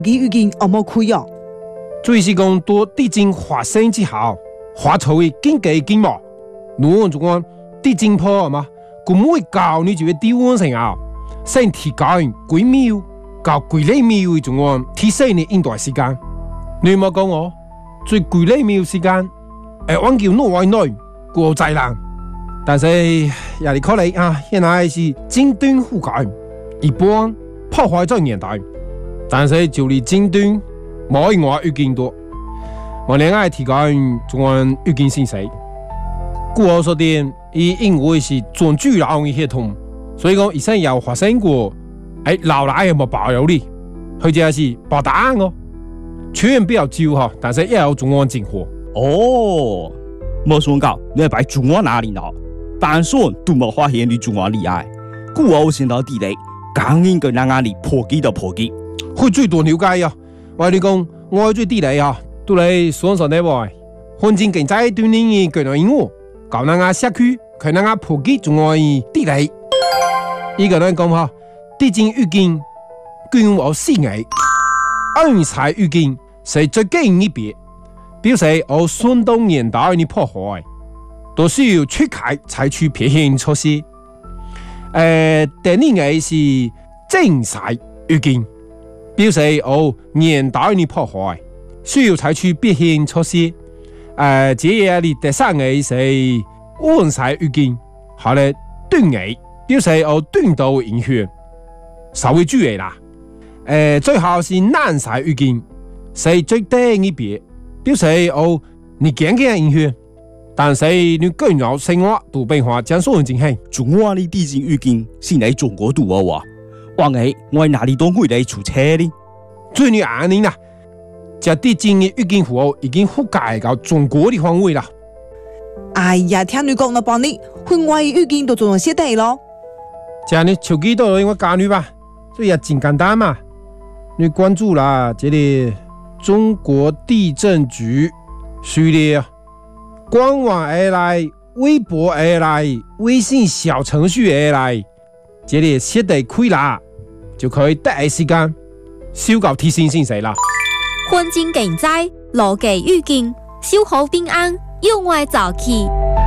佢已經阿冇開啊。 最是講到地震發生之後，發出嘅緊急警報，如就講地震破嘛，咁每教你就會調換成啊，先提高幾秒到幾厘秒嘅種講提升你應對時間。你冇講我最幾厘秒時間，我叫挪威內過災難，但是也係可能啊，現在是尖端覆蓋，一般破壞在年代，但是就你尖端冇另外預見多，我另外提高種講預見信息。故我說的，因為是全巨流嘅系統，所以講以前有發生過，老奶有冇保佑你？佢就是保答案哦，全員比較少哈，但是也有種講進貨。 哦，冇想到你係擺住我哪裡咯？但算都冇發現你住我厲害，故我先到地雷，剛應該讓我哋破機就破機。 佢最多了解啊！我哋講我最地雷啊，都嚟雙手呢位，環境經濟對你嘅個人應用。搞那個社區，佢那個普及仲愛地雷。一個人講下，地震預警，據我視野，安全預警是最近一邊，表示我順動年代嘅破壞，都需要出開採取撇險措施。第二個是正曬預警，表示我年代嘅破壞，需要採取撇險措施。這嘢你第三個是溫曬預警，後來斷尾表示我斷到影響，稍微注意啦。最後是難曬預警，是最低一邊，表示我你驚嘅影響，但是你個人生活都變化將所有進行。 中國的地震預警是喺中國度啊哇，萬一我哪裡都會嚟出車呢？ 最你安寧啦。這地震嘅預警服務已經覆蓋到中國的範圍啦。 哎呀，聽你講到半日，境外預警都做咗些地咯。 這你手機都我教你吧，這也真簡單嘛。你關注啦，這裡中國地震局序列，官網而來，微博而來，微信小程序而來，這裡寫得可以啦，就可以第一時間收到提醒信息啦。 環境經濟，邏輯預警，守好平安，用愛早起。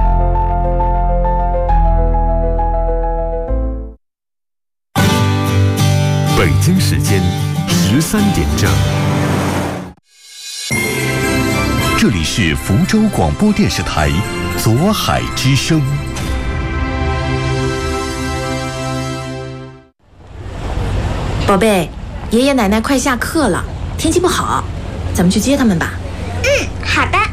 北京時間13點正，這裡是福州廣播電視台左海之聲。 寶貝，爺爺奶奶快下課了，天氣不好，咱們去接他們吧。 嗯，好的。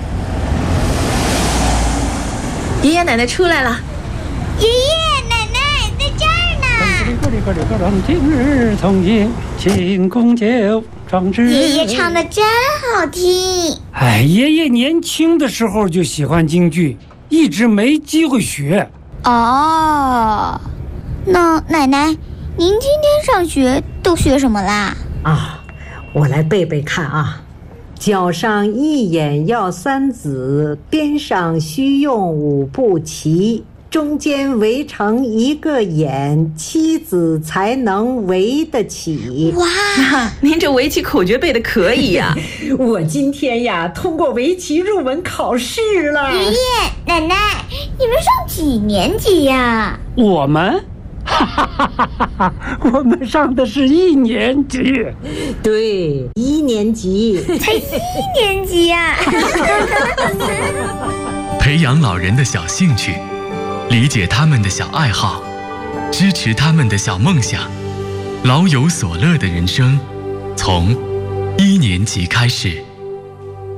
爺爺奶奶出來了。 爺爺奶奶在這兒呢。 今日從迎慶功酒壯志。 爺爺唱的真好聽。 哎，爺爺年輕的時候就喜歡京劇，一直沒機會學。 哦，那奶奶，您今天上學都學什麼啦？ 啊，我來背背看啊。腳上一眼要三子，邊上須用五步棋，中間圍成一個眼，妻子才能圍得起。 哇，您這圍棋口訣背得可以呀！ 我今天呀通過圍棋入門考試了。 爺爺奶奶，你們上幾年級呀？ 我們我們上的是1年級。 對，1年級。 才1年級呀！ 培養老人的小興趣，理解他們的小愛好，支持他們的小夢想，老有所樂的人生，從1年級開始。